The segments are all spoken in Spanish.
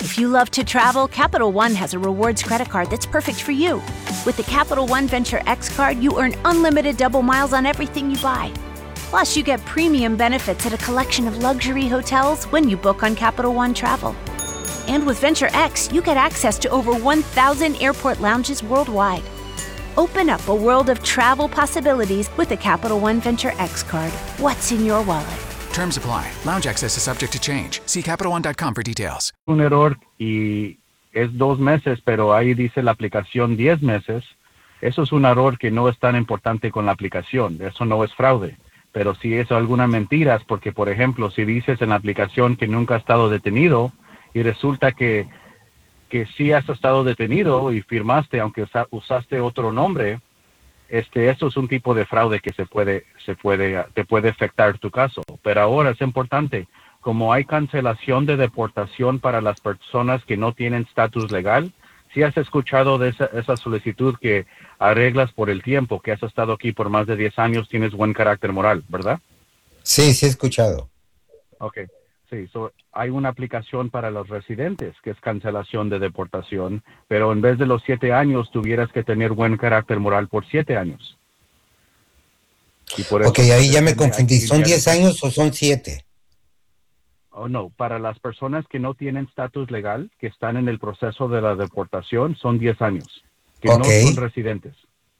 If you love to travel, Capital One has a rewards credit card that's perfect for you. With the Capital One Venture X card, you earn unlimited double miles on everything you buy. Plus, you get premium benefits at a collection of luxury hotels when you book on Capital One Travel. And with Venture X, you get access to over 1,000 airport lounges worldwide. Open up a world of travel possibilities with the Capital One Venture X card. What's in your wallet? Terms apply. Lounge access is subject to change. See CapitalOne.com for details. Un error y es 2 meses, pero ahí dice la aplicación 10 meses. Eso es un error que no es tan importante con la aplicación. Eso no es fraude. Pero si es alguna mentira, porque, por ejemplo, si dices en la aplicación que nunca has estado detenido y resulta que sí has estado detenido y firmaste, aunque usaste otro nombre, eso es un tipo de fraude que te puede afectar tu caso. Pero ahora es importante, como hay cancelación de deportación para las personas que no tienen estatus legal, si has escuchado de esa solicitud que arreglas por el tiempo, que has estado aquí por más de 10 años, tienes buen carácter moral, ¿verdad? Sí, sí he escuchado. Ok, sí, hay una aplicación para los residentes que es cancelación de deportación, pero en vez de los 7 años tuvieras que tener buen carácter moral por 7 años. Y por eso ahí ya me confundí, ¿son 10 años o son 7? Oh, no, para las personas que no tienen estatus legal, que están en el proceso de la deportación, son 10 años, que no son residentes.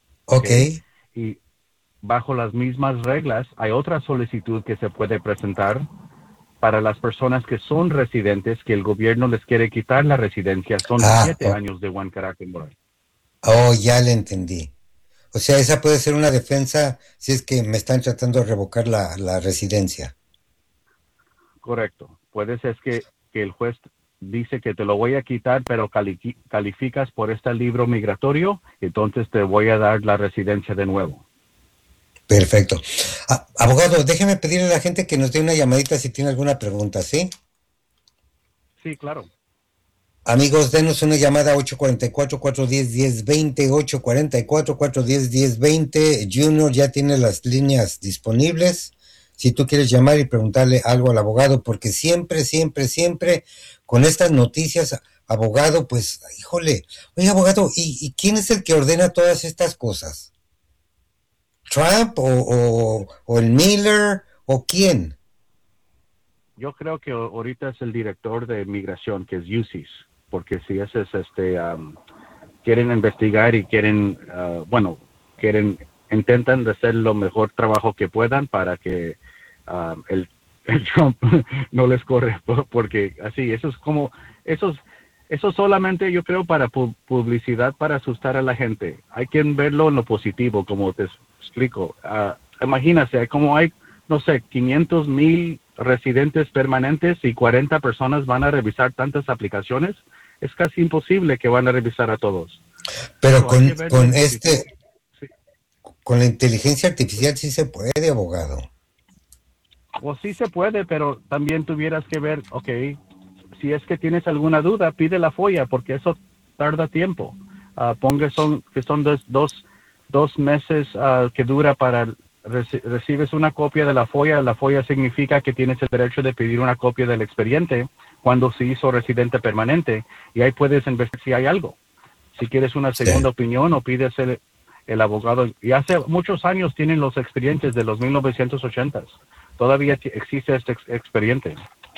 Y bajo las mismas reglas, hay otra solicitud que se puede presentar para las personas que son residentes, que el gobierno les quiere quitar la residencia, son 7 años de buen carácter moral. Oh, ya le entendí. O sea, esa puede ser una defensa si es que me están tratando de revocar la residencia. Correcto. Puede ser que el juez dice que te lo voy a quitar, pero calificas por este libro migratorio, entonces te voy a dar la residencia de nuevo. Perfecto. Abogado, déjeme pedirle a la gente que nos dé una llamadita si tiene alguna pregunta, ¿sí? Sí, claro. Amigos, denos una llamada 844-410-1020, 844-410-1020. Junior ya tiene las líneas disponibles. Si tú quieres llamar y preguntarle algo al abogado, porque siempre con estas noticias, abogado, pues, híjole, oye, abogado, ¿y quién es el que ordena todas estas cosas? ¿Trump o el Miller o quién? Yo creo que ahorita es el director de migración, que es UCIS, porque si ese es quieren investigar y intentan de hacer lo mejor trabajo que puedan para que el Trump no les corre, porque así, eso solamente yo creo para publicidad, para asustar a la gente. Hay que verlo en lo positivo, como te explico. Imagínate, como hay, no sé, 500,000 residentes permanentes y 40 personas van a revisar tantas aplicaciones, es casi imposible que van a revisar a todos. Pero con la inteligencia artificial sí se puede, abogado. O sí se puede, pero también tuvieras que ver, si es que tienes alguna duda, pide la FOIA, porque eso tarda tiempo. Que son dos meses que dura para recibes una copia de la FOIA. La FOIA significa que tienes el derecho de pedir una copia del expediente cuando se hizo residente permanente, y ahí puedes investigar si hay algo. Si quieres una segunda opinión o pides el abogado. Y hace muchos años tienen los expedientes de los 1980s. Todavía existe este expediente.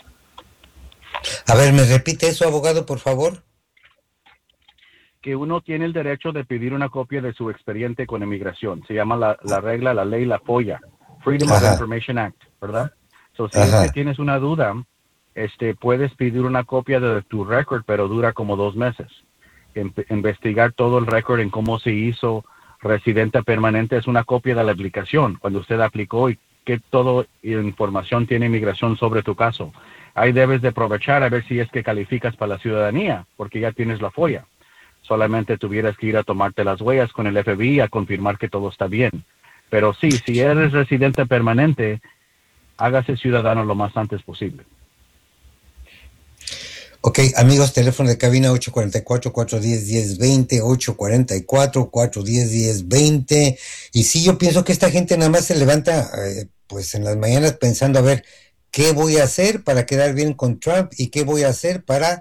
A ver, ¿me repite eso, abogado, por favor? Que uno tiene el derecho de pedir una copia de su expediente con inmigración. Se llama la ley, la FOIA, Freedom of Information Act, ¿verdad? Si es que tienes una duda, puedes pedir una copia de tu récord, pero dura como 2 meses. Investigar todo el récord en cómo se hizo residente permanente es una copia de la aplicación, cuando usted aplicó y que toda información tiene inmigración sobre tu caso. Ahí debes de aprovechar a ver si es que calificas para la ciudadanía, porque ya tienes la FOIA. Solamente tuvieras que ir a tomarte las huellas con el FBI a confirmar que todo está bien. Pero sí, si eres residente permanente, hágase ciudadano lo más antes posible. Ok, amigos, teléfono de cabina 844-410-1020, 844-410-1020. Y sí, yo pienso que esta gente nada más se levanta pues en las mañanas pensando, a ver, ¿qué voy a hacer para quedar bien con Trump? ¿Y qué voy a hacer para